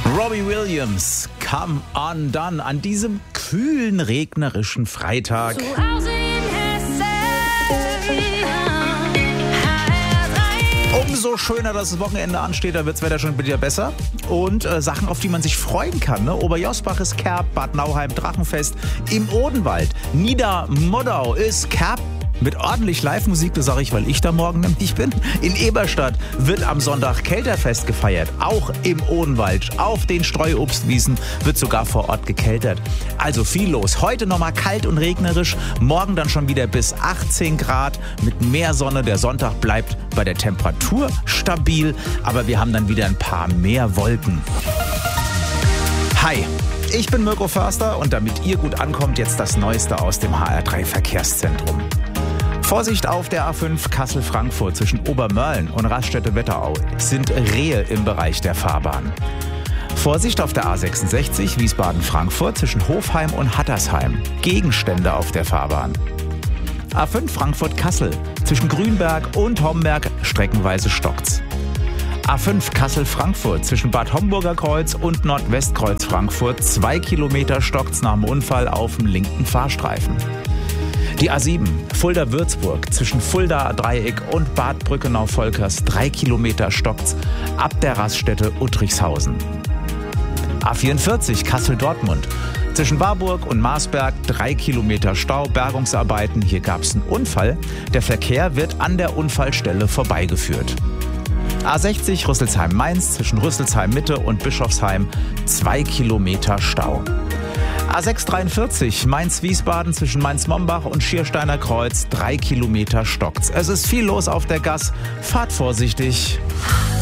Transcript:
Robbie Williams, Come Undone, an diesem kühlen, regnerischen Freitag. Zu Hause in Hessen. Umso schöner, dass das Wochenende ansteht, da wird das Wetter schon wieder besser. Und Sachen, auf die man sich freuen kann. Ne? Oberjosbach ist Kerb, Bad Nauheim Drachenfest, im Odenwald, Niedermoddau ist Kerb. Mit ordentlich Live-Musik, das sage ich, weil ich da morgen nämlich bin. In Eberstadt wird am Sonntag Kelterfest gefeiert. Auch im Odenwald. Auf den Streuobstwiesen wird sogar vor Ort gekeltert. Also viel los. Heute nochmal kalt und regnerisch. Morgen dann schon wieder bis 18 Grad mit mehr Sonne. Der Sonntag bleibt bei der Temperatur stabil. Aber wir haben dann wieder ein paar mehr Wolken. Hi. Ich bin Mirko Förster und damit ihr gut ankommt, jetzt das Neueste aus dem HR3 Verkehrszentrum. Vorsicht auf der A5 Kassel-Frankfurt zwischen Obermörlen und Raststätte-Wetterau sind Rehe im Bereich der Fahrbahn. Vorsicht auf der A66 Wiesbaden-Frankfurt zwischen Hofheim und Hattersheim. Gegenstände auf der Fahrbahn. A5 Frankfurt-Kassel zwischen Grünberg und Homberg streckenweise stockt's. A5 Kassel-Frankfurt zwischen Bad Homburger Kreuz und Nordwestkreuz Frankfurt 2 Kilometer stockt's nach dem Unfall auf dem linken Fahrstreifen. Die A7 Fulda-Würzburg zwischen Fulda-Dreieck und Bad Brückenau-Volkers 3 Kilometer stockt's ab der Raststätte Uttrichshausen. A44 Kassel-Dortmund zwischen Warburg und Marsberg 3 Kilometer Stau, Bergungsarbeiten. Hier gab's einen Unfall. Der Verkehr wird an der Unfallstelle vorbeigeführt. A60 Rüsselsheim-Mainz zwischen Rüsselsheim-Mitte und Bischofsheim 2 Kilometer Stau. A643 Mainz-Wiesbaden zwischen Mainz-Mombach und Schiersteiner Kreuz 3 Kilometer stockt's. Es ist viel los auf der Gass. Fahrt vorsichtig.